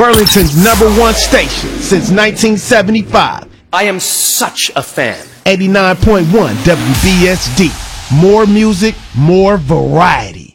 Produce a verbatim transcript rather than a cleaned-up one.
Burlington's number one station since nineteen seventy-five. I am such a fan. eighty-nine point one W B S D. More music, more variety.